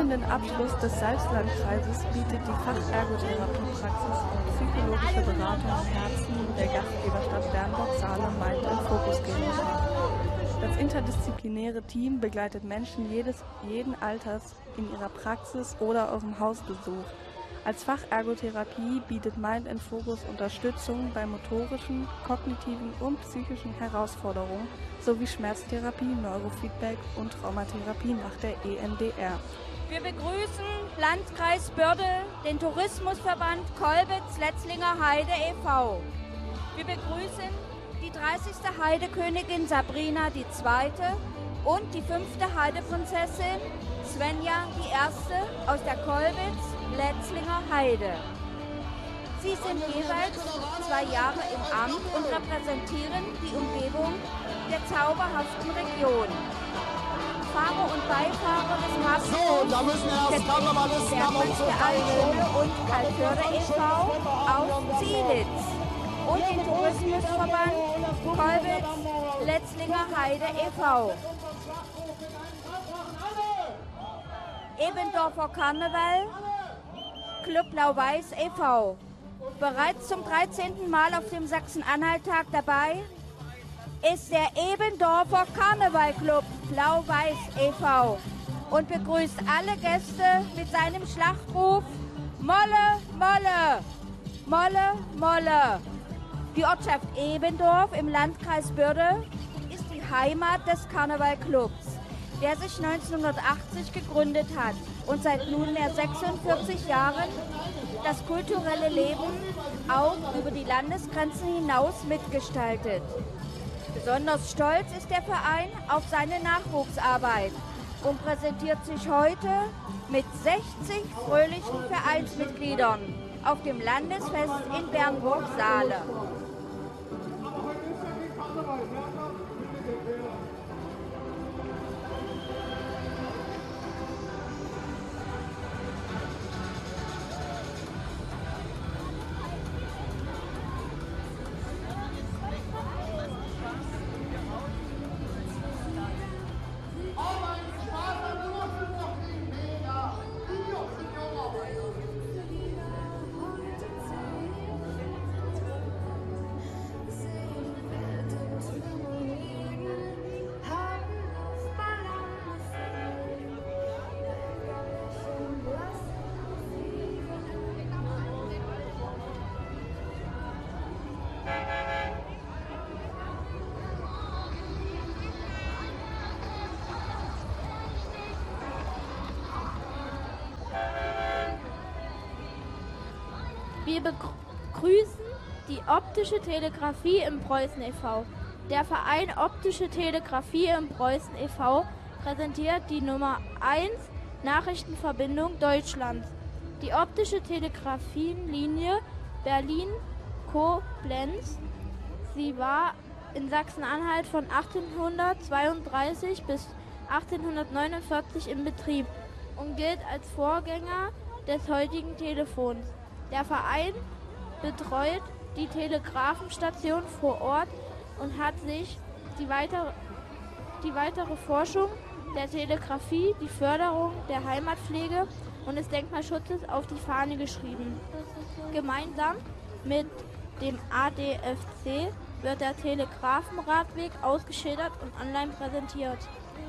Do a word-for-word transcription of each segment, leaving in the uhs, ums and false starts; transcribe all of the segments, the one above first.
krönenden Abschluss des Salzlandkreises bietet die Fachergotherapiepraxis psychologische Beratung im Herzen der Gastgeberstadt Bernburg-Saale Mind in Fokus GmbH. Das interdisziplinäre Team begleitet Menschen jedes, jeden Alters in ihrer Praxis oder auf dem Hausbesuch. Als Fachergotherapie bietet Mind in Focus Unterstützung bei motorischen, kognitiven und psychischen Herausforderungen sowie Schmerztherapie, Neurofeedback und Traumatherapie nach der E M D R. Wir begrüßen Landkreis Börde, den Tourismusverband Kolbitz-Letzlinger Heide e V Wir begrüßen die dreißigste Heidekönigin Sabrina die Zweite und die fünfte Heideprinzessin Svenja die Erste aus der Kolbitz-Letzlinger Heide. Sie sind jeweils zwei Jahre im Amt und repräsentieren die Umgebung der zauberhaften Region. Fahrer und Beifahrer des Hafens so, da müssen erst Karnevalisten am Umzug teilnehmen. und Kaltförde e V aus Zielitz und den Tourismusverband Kolbitz-Letzlinger Heide e V Ebendorfer Karneval, Club Blau-Weiß e V Bereits zum dreizehnten Mal auf dem Sachsen-Anhalt-Tag dabei ist der Ebendorfer Karnevalclub Blau-Weiß e V und begrüßt alle Gäste mit seinem Schlachtruf Molle, Molle, Molle, Molle. Die Ortschaft Ebendorf im Landkreis Börde ist die Heimat des Karnevalclubs, der sich neunzehnhundertachtzig gegründet hat und seit nunmehr sechsundvierzig Jahren das kulturelle Leben auch über die Landesgrenzen hinaus mitgestaltet. Besonders stolz ist der Verein auf seine Nachwuchsarbeit und präsentiert sich heute mit sechzig fröhlichen Vereinsmitgliedern auf dem Landesfest in Bernburg-Saale. Wir begrüßen die Optische Telegrafie im Preußen e V Der Verein Optische Telegrafie im Preußen e V präsentiert die Nummer eins Nachrichtenverbindung Deutschlands. Die optische Telegrafienlinie Berlin-Koblenz. Sie war in Sachsen-Anhalt von achtzehnhundertzweiunddreißig bis achtzehnhundertneunundvierzig in Betrieb und gilt als Vorgänger des heutigen Telefons. Der Verein betreut die Telegrafenstation vor Ort und hat sich die weitere, die weitere Forschung der Telegrafie, die Förderung der Heimatpflege und des Denkmalschutzes auf die Fahne geschrieben. Gemeinsam mit dem A D F C wird der Telegrafenradweg ausgeschildert und online präsentiert.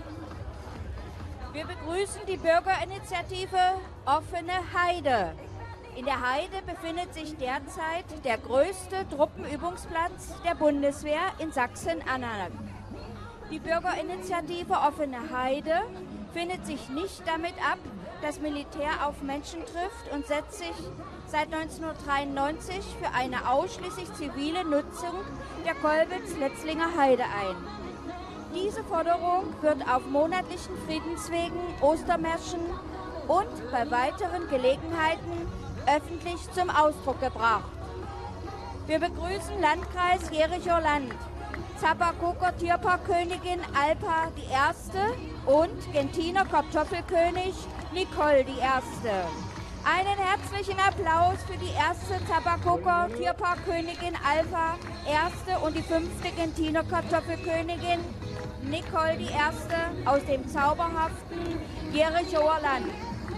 Wir begrüßen die Bürgerinitiative Offene Heide. In der Heide befindet sich derzeit der größte Truppenübungsplatz der Bundeswehr in Sachsen-Anhalt. Die Bürgerinitiative Offene Heide findet sich nicht damit ab, dass Militär auf Menschen trifft und setzt sich seit neunzehnhundertdreiundneunzig für eine ausschließlich zivile Nutzung der Kolbitz-Letzlinger Heide ein. Diese Forderung wird auf monatlichen Friedenswegen, Ostermärschen und bei weiteren Gelegenheiten öffentlich zum Ausdruck gebracht. Wir begrüßen Landkreis Jerichower Land, Zapakoker Tierparkkönigin Alpa die Erste und Gentiner Kartoffelkönig Nicole die Erste. Einen herzlichen Applaus für die erste Zapakoker Tierparkkönigin Alpa Erste und die fünfte Gentiner Kartoffelkönigin Nicole die Erste aus dem zauberhaften Jerichower Land.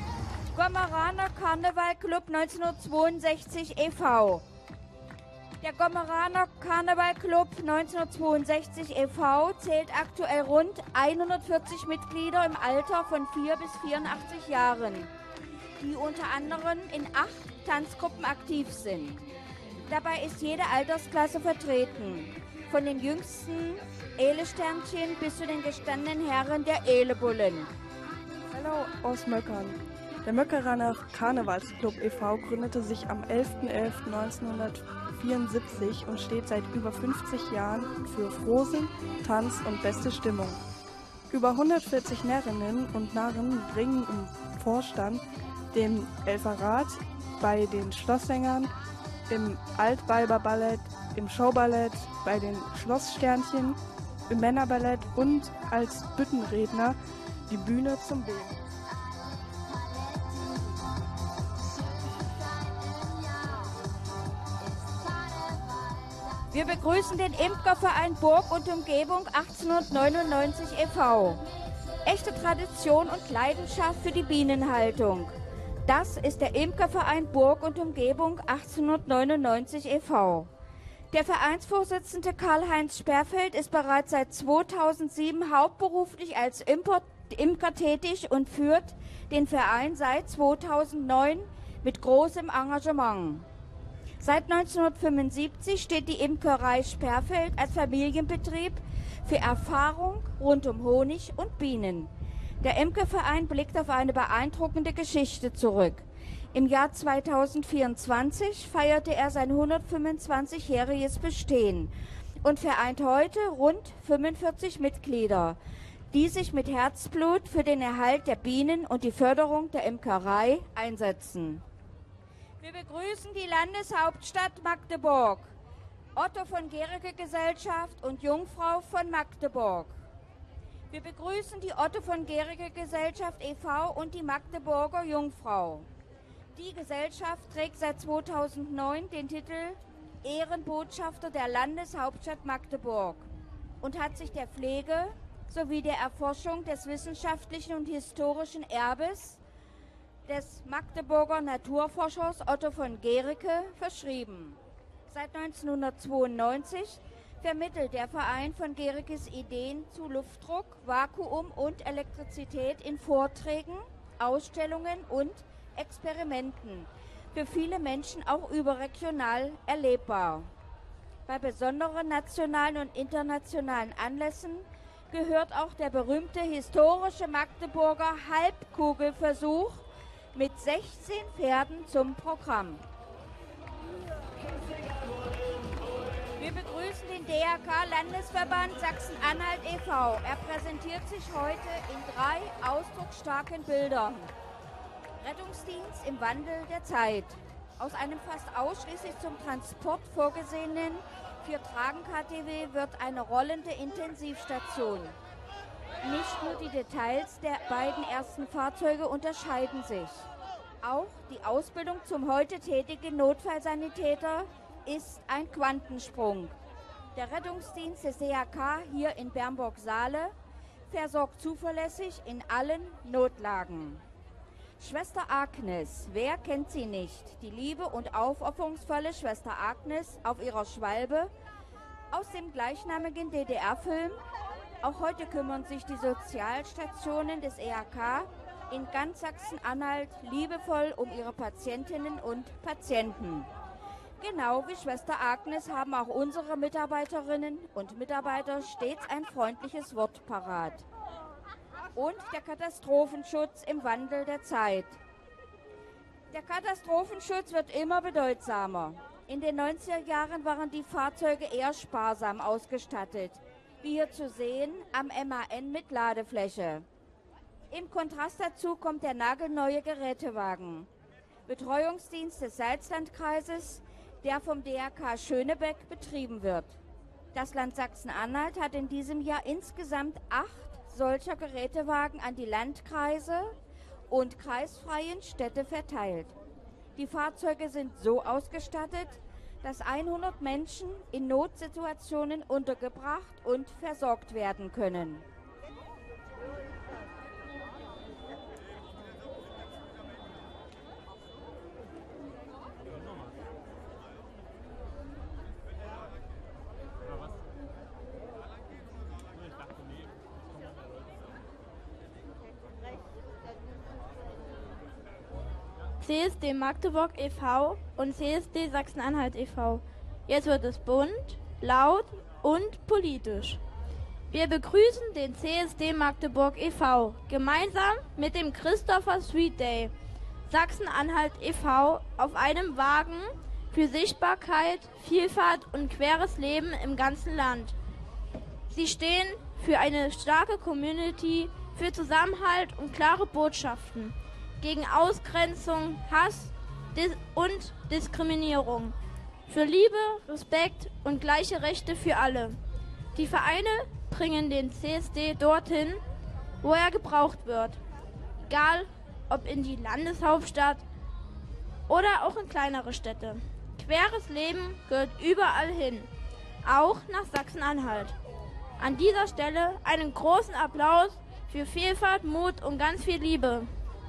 Gommeraner Karnevalclub neunzehnhundertzweiundsechzig e V Der Gommeraner Karnevalclub neunzehnhundertzweiundsechzig e V zählt aktuell rund hundertvierzig Mitglieder im Alter von vier bis vierundachtzig Jahren, die unter anderem in acht Tanzgruppen aktiv sind. Dabei ist jede Altersklasse vertreten, von den jüngsten Ehle-Sternchen bis zu den gestandenen Herren der Ehle-Bullen. Hallo aus Möckern. Der Möckeraner Karnevalsclub e V gründete sich am elfter elfter neunzehnhundertvierundsiebzig und steht seit über fünfzig Jahren für Frohsinn, Tanz und beste Stimmung. Über hundertvierzig Närrinnen und Narren bringen im Vorstand, dem Elferrat, bei den Schlosssängern, im Altweiberballett, im Showballett, bei den Schlosssternchen, im Männerballett und als Büttenredner die Bühne zum Beben. Wir begrüßen den Imkerverein Burg und Umgebung achtzehnhundertneunundneunzig e V Echte Tradition und Leidenschaft für die Bienenhaltung. Das ist der Imkerverein Burg und Umgebung achtzehnhundertneunundneunzig e V Der Vereinsvorsitzende Karl-Heinz Sperfeld ist bereits seit zweitausendsieben hauptberuflich als Imker, Imker tätig und führt den Verein seit zweitausendneun mit großem Engagement. Seit neunzehnhundertfünfundsiebzig steht die Imkerei Sperfeld als Familienbetrieb für Erfahrung rund um Honig und Bienen. Der Imkerverein blickt auf eine beeindruckende Geschichte zurück. Im Jahr zweitausendvierundzwanzig feierte er sein hundertfünfundzwanzigjähriges Bestehen und vereint heute rund fünfundvierzig Mitglieder, die sich mit Herzblut für den Erhalt der Bienen und die Förderung der Imkerei einsetzen. Wir begrüßen die Landeshauptstadt Magdeburg, Otto von Guericke Gesellschaft und Jungfrau von Magdeburg. Wir begrüßen die Otto von Guericke Gesellschaft e V und die Magdeburger Jungfrau. Die Gesellschaft trägt seit zweitausendneun den Titel Ehrenbotschafter der Landeshauptstadt Magdeburg und hat sich der Pflege sowie der Erforschung des wissenschaftlichen und historischen Erbes des Magdeburger Naturforschers Otto von Guericke verschrieben. Seit neunzehnhundertzweiundneunzig vermittelt der Verein von Guerickes Ideen zu Luftdruck, Vakuum und Elektrizität in Vorträgen, Ausstellungen und Experimenten, für viele Menschen auch überregional erlebbar. Bei besonderen nationalen und internationalen Anlässen gehört auch der berühmte historische Magdeburger Halbkugelversuch mit sechzehn Pferden zum Programm. Wir begrüßen den D R K-Landesverband Sachsen-Anhalt e V Er präsentiert sich heute in drei ausdrucksstarken Bildern. Rettungsdienst im Wandel der Zeit. Aus einem fast ausschließlich zum Transport vorgesehenen Vier-Tragen-K T W wird eine rollende Intensivstation. Nicht nur die Details der beiden ersten Fahrzeuge unterscheiden sich. Auch die Ausbildung zum heute tätigen Notfallsanitäter ist ein Quantensprung. Der Rettungsdienst des D R K hier in Bernburg-Saale versorgt zuverlässig in allen Notlagen. Schwester Agnes, wer kennt sie nicht? Die liebe und aufopferungsvolle Schwester Agnes auf ihrer Schwalbe aus dem gleichnamigen D D R-Film. Auch heute kümmern sich die Sozialstationen des E R K in ganz Sachsen-Anhalt liebevoll um ihre Patientinnen und Patienten. Genau wie Schwester Agnes haben auch unsere Mitarbeiterinnen und Mitarbeiter stets ein freundliches Wort parat. Und der Katastrophenschutz im Wandel der Zeit. Der Katastrophenschutz wird immer bedeutsamer. In den neunziger Jahren waren die Fahrzeuge eher sparsam ausgestattet, wie hier zu sehen am M A N mit Ladefläche. Im Kontrast dazu kommt der nagelneue Gerätewagen. Betreuungsdienst des Salzlandkreises, der vom D R K Schönebeck betrieben wird. Das Land Sachsen-Anhalt hat in diesem Jahr insgesamt acht solcher Gerätewagen an die Landkreise und kreisfreien Städte verteilt. Die Fahrzeuge sind so ausgestattet, dass hundert Menschen in Notsituationen untergebracht und versorgt werden können. C S D Magdeburg e V und C S D Sachsen-Anhalt e V. Jetzt wird es bunt, laut und politisch. Wir begrüßen den C S D Magdeburg e V gemeinsam mit dem Christopher Street Day Sachsen-Anhalt e V auf einem Wagen für Sichtbarkeit, Vielfalt und queres Leben im ganzen Land. Sie stehen für eine starke Community, für Zusammenhalt und klare Botschaften gegen Ausgrenzung, Hass dis- und Diskriminierung, für Liebe, Respekt und gleiche Rechte für alle. Die Vereine bringen den C S D dorthin, wo er gebraucht wird, egal ob in die Landeshauptstadt oder auch in kleinere Städte. Queres Leben gehört überall hin, auch nach Sachsen-Anhalt. An dieser Stelle einen großen Applaus für Vielfalt, Mut und ganz viel Liebe.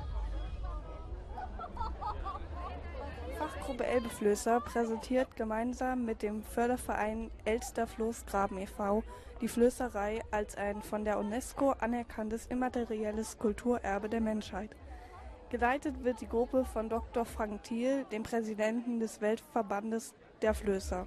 Fachgruppe Elbeflößer präsentiert gemeinsam mit dem Förderverein Elsterfloßgraben e V die Flößerei als ein von der UNESCO anerkanntes immaterielles Kulturerbe der Menschheit. Geleitet wird die Gruppe von Doktor Frank Thiel, dem Präsidenten des Weltverbandes der Flößer.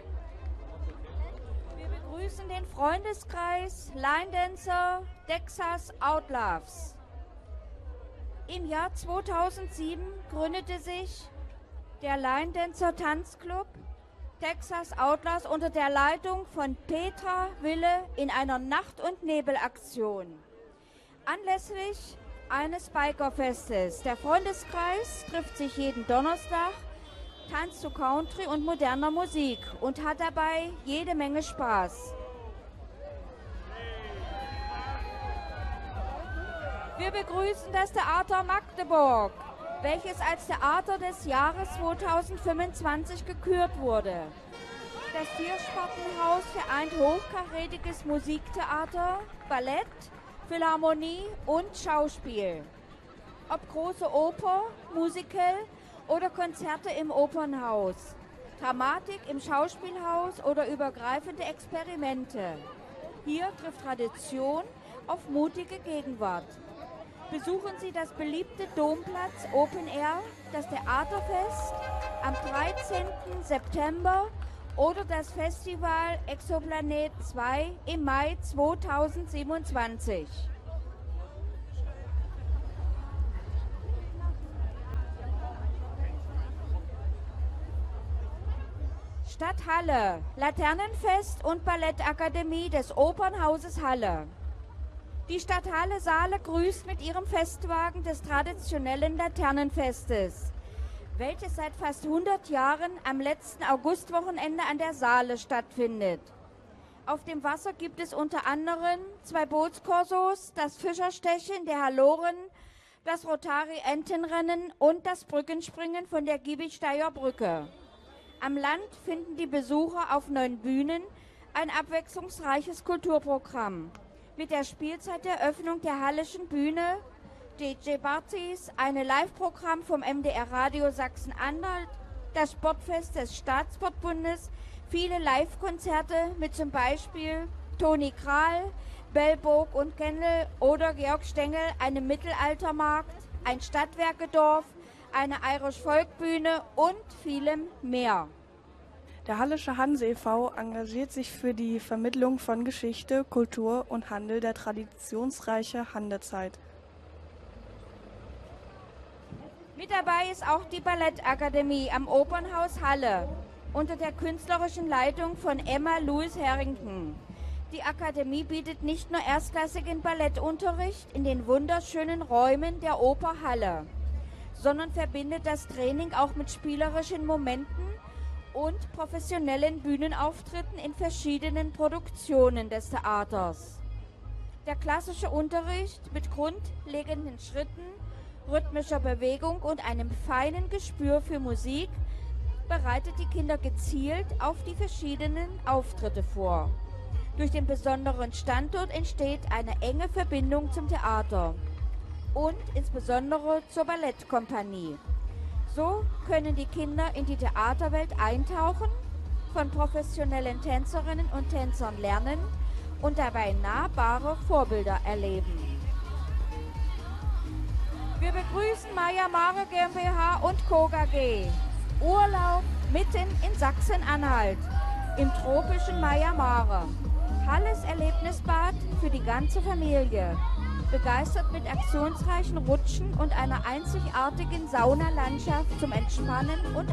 Wir begrüßen den Freundeskreis Line Dancer Texas Outlaws. Im Jahr zweitausendsieben gründete sich der Line Dancer Tanzclub Texas Outlaws unter der Leitung von Petra Wille in einer Nacht- und Nebelaktion. Anlässlich eines Bikerfestes. Der Freundeskreis trifft sich jeden Donnerstag, tanzt zu Country und moderner Musik und hat dabei jede Menge Spaß. Wir begrüßen das Theater Magdeburg, welches als Theater des Jahres zweitausendfünfundzwanzig gekürt wurde. Das Vierspartenhaus vereint hochkarätiges Musiktheater, Ballett, Philharmonie und Schauspiel. Ob große Oper, Musical oder Konzerte im Opernhaus, Dramatik im Schauspielhaus oder übergreifende Experimente. Hier trifft Tradition auf mutige Gegenwart. Besuchen Sie das beliebte Domplatz Open Air, das Theaterfest am dreizehnten September oder das Festival Exoplanet zwei im Mai zweitausendsiebenundzwanzig. Stadt Halle, Laternenfest und Ballettakademie des Opernhauses Halle. Die Stadt Halle Saale grüßt mit ihrem Festwagen des traditionellen Laternenfestes, welches seit fast hundert Jahren am letzten Augustwochenende an der Saale stattfindet. Auf dem Wasser gibt es unter anderem zwei Bootskorsos, das Fischerstechen der Halloren, das Rotari-Entenrennen und das Brückenspringen von der Giebichteyer Brücke. Am Land finden die Besucher auf neun Bühnen ein abwechslungsreiches Kulturprogramm. Mit der Spielzeiteröffnung der Hallischen Bühne, D J-Partys, ein Live-Programm vom M D R-Radio Sachsen-Anhalt, das Sportfest des Staatssportbundes, viele Live-Konzerte mit zum Beispiel Toni Kral, Bellburg und Kendall oder Georg Stengel, einem Mittelaltermarkt, ein Stadtwerkedorf, eine Irish Volkbühne und vielem mehr. Der Hallische Hanse e V engagiert sich für die Vermittlung von Geschichte, Kultur und Handel der traditionsreichen Handzeit. Mit dabei ist auch die Ballettakademie am Opernhaus Halle unter der künstlerischen Leitung von Emma Louis Harrington. Die Akademie bietet nicht nur erstklassigen Ballettunterricht in den wunderschönen Räumen der Oper Halle, sondern verbindet das Training auch mit spielerischen Momenten und professionellen Bühnenauftritten in verschiedenen Produktionen des Theaters. Der klassische Unterricht mit grundlegenden Schritten, rhythmischer Bewegung und einem feinen Gespür für Musik bereitet die Kinder gezielt auf die verschiedenen Auftritte vor. Durch den besonderen Standort entsteht eine enge Verbindung zum Theater und insbesondere zur Ballettkompanie. So können die Kinder in die Theaterwelt eintauchen, von professionellen Tänzerinnen und Tänzern lernen und dabei nahbare Vorbilder erleben. Wir begrüßen Maya Mare GmbH und Co. K G. Urlaub mitten in Sachsen-Anhalt, im tropischen Maya Mare. Halles Erlebnisbad für die ganze Familie. Begeistert mit aktionsreichen Rutschen und einer einzigartigen Saunalandschaft zum Entspannen und